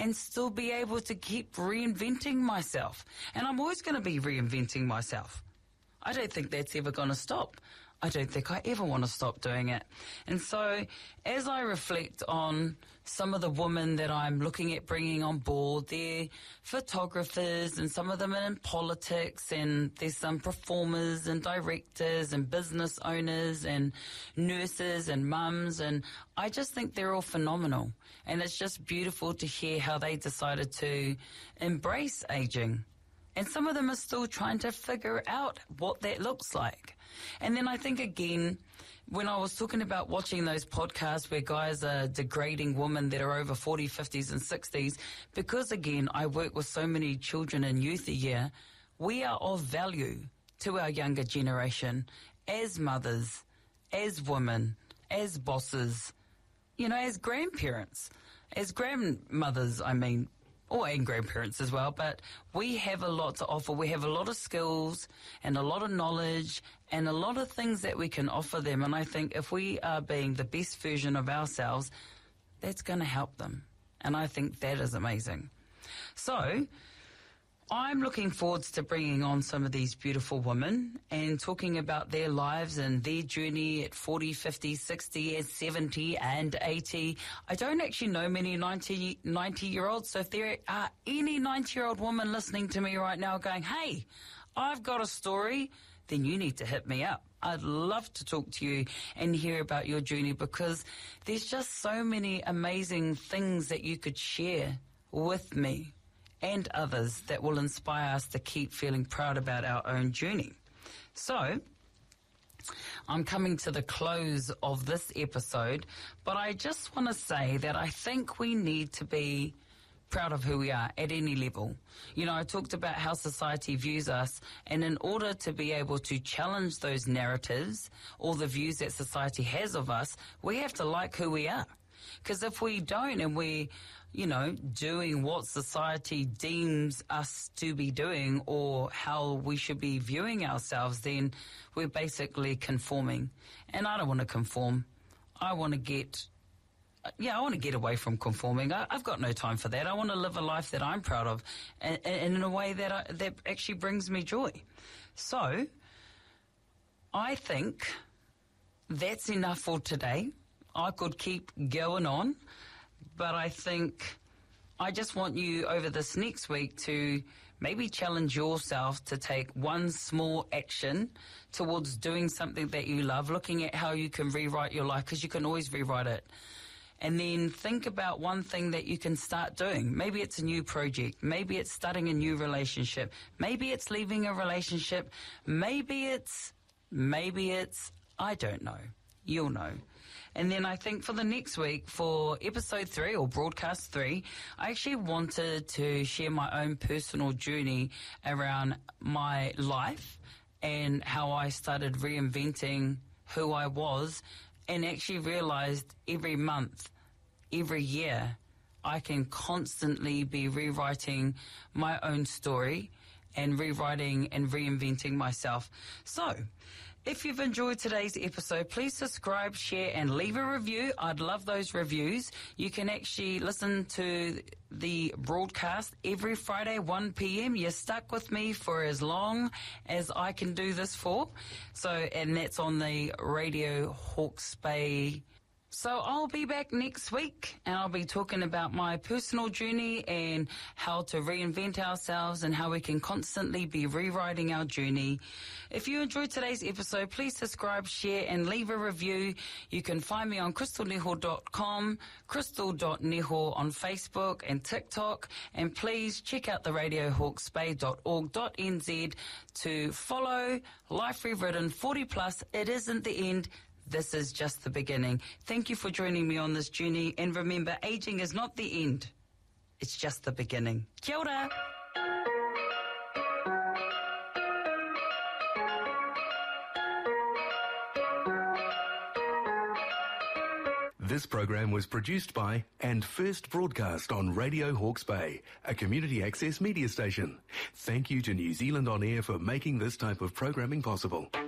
and still be able to keep reinventing myself. And I'm always going to be reinventing myself. I don't think that's ever going to stop. I don't think I ever want to stop doing it. And so as I reflect on some of the women that I'm looking at bringing on board, they're photographers and some of them are in politics, and there's some performers and directors and business owners and nurses and mums, and I just think they're all phenomenal. And it's just beautiful to hear how they decided to embrace aging. And some of them are still trying to figure out what that looks like. And then I think, again, when I was talking about watching those podcasts where guys are degrading women that are over 40, 50s and 60s, because, again, I work with so many children and youth a year, we are of value to our younger generation as mothers, as women, as bosses, you know, as grandparents, as grandmothers, and grandparents as well, but we have a lot to offer. We have a lot of skills and a lot of knowledge and a lot of things that we can offer them. And I think if we are being the best version of ourselves, that's going to help them. And I think that is amazing. So I'm looking forward to bringing on some of these beautiful women and talking about their lives and their journey at 40, 50, 60, 70 and 80. I don't actually know many 90-year-olds, so if there are any 90-year-old women listening to me right now going, hey, I've got a story, then you need to hit me up. I'd love to talk to you and hear about your journey, because there's just so many amazing things that you could share with me and others that will inspire us to keep feeling proud about our own journey. So, I'm coming to the close of this episode, but I just want to say that I think we need to be proud of who we are at any level. You know, I talked about how society views us, and in order to be able to challenge those narratives or the views that society has of us, we have to like who we are. Because if we don't, and we, you know, doing what society deems us to be doing or how we should be viewing ourselves, then we're basically conforming. And I don't want to conform. I want to get away from conforming. I've got no time for that. I want to live a life that I'm proud of, and in a way that actually brings me joy. So I think that's enough for today. I could keep going on, but I think I just want you over this next week to maybe challenge yourself to take one small action towards doing something that you love, looking at how you can rewrite your life, because you can always rewrite it. And then think about one thing that you can start doing. Maybe it's a new project. Maybe it's starting a new relationship. Maybe it's leaving a relationship. Maybe it's, I don't know. You'll know. And then I think for the next week, for episode 3 or broadcast 3, I actually wanted to share my own personal journey around my life and how I started reinventing who I was, and actually realized every month, every year, I can constantly be rewriting my own story and rewriting and reinventing myself. So, if you've enjoyed today's episode, please subscribe, share, and leave a review. I'd love those reviews. You can actually listen to the broadcast every Friday, 1 p.m. You're stuck with me for as long as I can do this for. So, and that's on the Radio Hawke's Bay. So I'll be back next week, and I'll be talking about my personal journey and how to reinvent ourselves and how we can constantly be rewriting our journey. If you enjoyed today's episode, please subscribe, share, and leave a review. You can find me on crystalneho.com, crystal.neho on Facebook and TikTok, and please check out the radiohawksbay.org.nz to follow Life Rewritten 40 Plus. It isn't the end. This is just the beginning. Thank you for joining me on this journey. And remember, aging is not the end. It's just the beginning. Kia ora. This program was produced by and first broadcast on Radio Hawke's Bay, a community access media station. Thank you to New Zealand On Air for making this type of programming possible.